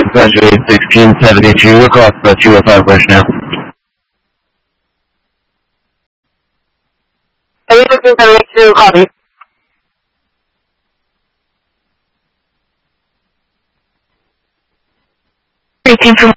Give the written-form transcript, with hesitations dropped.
Passenger 1672 across the 205 personnel. Are you looking for me to copy? Speaking from